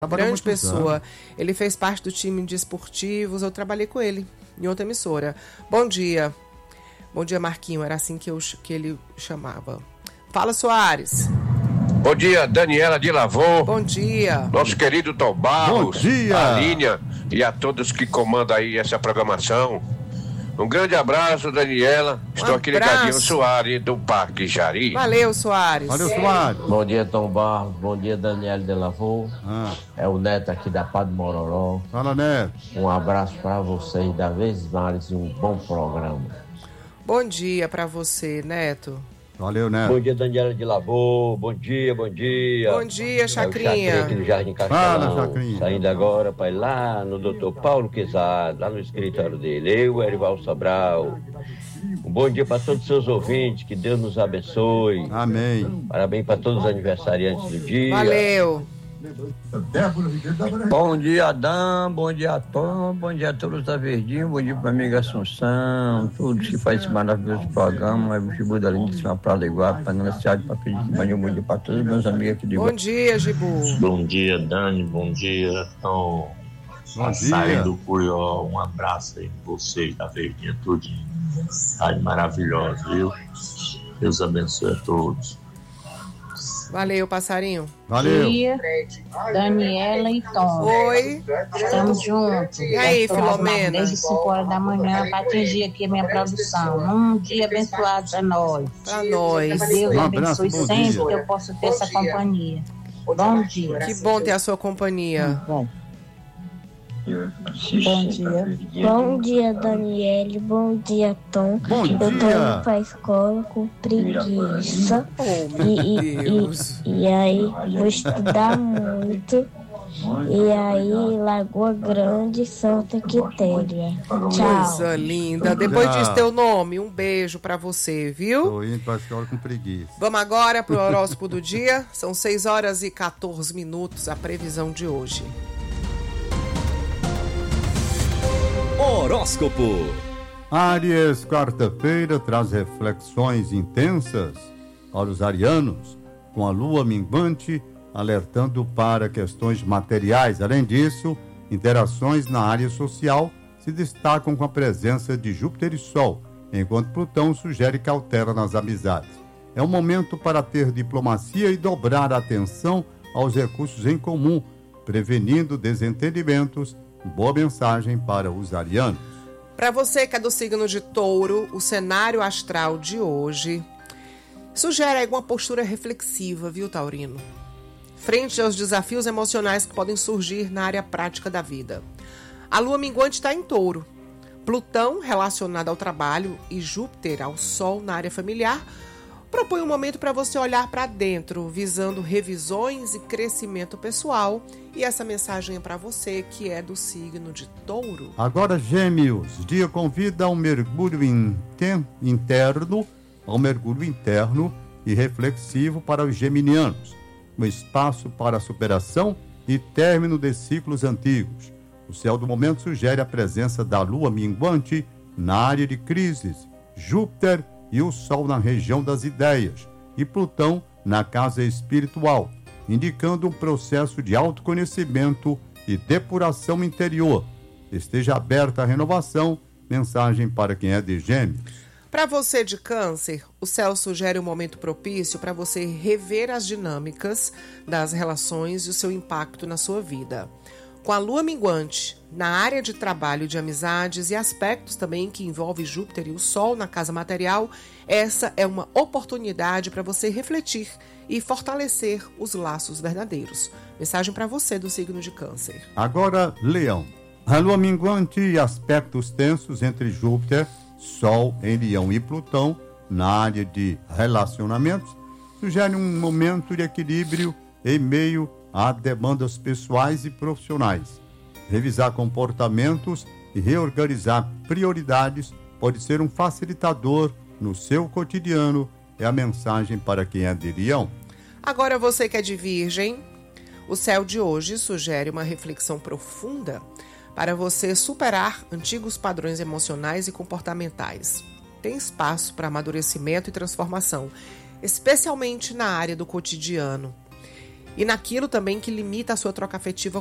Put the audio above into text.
Grande pessoa. Ele fez parte do time de esportivos, eu trabalhei com ele em outra emissora. Bom dia. Bom dia, Marquinho, era assim que ele chamava. Fala, Soares. Bom dia, Daniela de Lavô. Bom dia. Nosso querido Tom Barros. Bom dia. A Linha e a todos que comandam aí essa programação. Um grande abraço, Daniela. Estou aqui ligadinho, Soares, do Parque Jari. Valeu, Soares. Valeu, Soares. Bom dia, Tom Barros. Bom dia, Daniela de Lavô. É o Neto aqui da Padre Mororó. Fala, Neto. Um abraço para vocês da vez mais e um bom programa. Bom dia para você, Neto. Valeu, Neto. Bom dia, Daniela de Lavô. Bom dia, bom dia. Bom dia, Chacrinha. É o Chacrinha aqui do Jardim Castelão. Fala, Chacrinha. Saindo agora para ir lá no Dr. Paulo Quezado, lá no escritório dele. Eu, Erival Sobral. Um bom dia para todos os seus ouvintes. Que Deus nos abençoe. Amém. Parabéns para todos os aniversariantes do dia. Valeu. Bom dia, Adão, bom dia, Tom, bom dia a todos da Verdinho, bom dia para a amiga Assunção, todos que fazem esse maravilhoso programa, o Gibu da Lindíssima Prada Igual, para a cidade, para pedir bom dia para todos os meus amigos aqui de Igual. Bom dia, Gibu. Bom dia, Dani, bom dia, Tom. Bom Saindo dia. do Puyol, um abraço aí em vocês da Verdinha, tudinho. Tá maravilhoso, viu? Deus abençoe a todos. Valeu, passarinho. Valeu. Bom dia, Daniela e Tom. Oi. Estamos juntos. E aí, Filomena? Desde 5 horas da manhã para atingir aqui a minha produção. Um dia abençoado para nós. Pra nós. Que Deus Um abraço, abençoe bom sempre dia. que eu possa ter essa companhia. Bom dia. Que bom ter a sua companhia. Bom dia. Bom dia, Daniele. Bom dia, Tom. Bom Eu tô indo dia. pra escola com preguiça. Oh, meu Deus. E aí, vou estudar muito. E aí, Lagoa Grande, Santa Quitéria. Tchau. Coisa linda. Depois Tchau. diz teu nome. Um beijo pra você, viu? Tô indo pra escola com preguiça. Vamos agora pro horóscopo do dia. São 6 horas e 14 minutos a previsão de hoje. Horóscopo. Áries, quarta-feira traz reflexões intensas para os arianos, com a lua minguante alertando para questões materiais. Além disso, interações na área social se destacam com a presença de Júpiter e Sol, enquanto Plutão sugere cautela nas amizades. É um momento para ter diplomacia e dobrar a atenção aos recursos em comum, prevenindo desentendimentos. Boa mensagem para os arianos. Para você que é do signo de Touro, o cenário astral de hoje sugere aí uma postura reflexiva, viu, Taurino? Frente aos desafios emocionais que podem surgir na área prática da vida. A lua minguante está em Touro. Plutão, relacionado ao trabalho, e Júpiter, ao Sol, na área familiar, propõe um momento para você olhar para dentro, visando revisões e crescimento pessoal. E essa mensagem é para você que é do signo de Touro. Agora, Gêmeos, dia convida ao mergulho interno, ao mergulho interno e reflexivo para os geminianos, um espaço para a superação e término de ciclos antigos. O céu do momento sugere a presença da lua minguante na área de crises, Júpiter e o Sol na região das ideias, e Plutão na casa espiritual, indicando um processo de autoconhecimento e depuração interior. Esteja aberta à renovação. Mensagem para quem é de Gêmeos. Para você de Câncer, o céu sugere um momento propício para você rever as dinâmicas das relações e o seu impacto na sua vida. Com a lua minguante na área de trabalho e de amizades e aspectos também que envolve Júpiter e o Sol na casa material, essa é uma oportunidade para você refletir e fortalecer os laços verdadeiros. Mensagem para você do signo de Câncer. Agora, Leão. A lua minguante e aspectos tensos entre Júpiter, Sol em Leão e Plutão na área de relacionamentos sugerem um momento de equilíbrio em meio a demandas pessoais e profissionais. Revisar comportamentos e reorganizar prioridades pode ser um facilitador no seu cotidiano. É a mensagem para quem é de Leão. Agora você que é de Virgem, o céu de hoje sugere uma reflexão profunda para você superar antigos padrões emocionais e comportamentais. Tem espaço para amadurecimento e transformação, especialmente na área do cotidiano. e naquilo também que limita a sua troca afetiva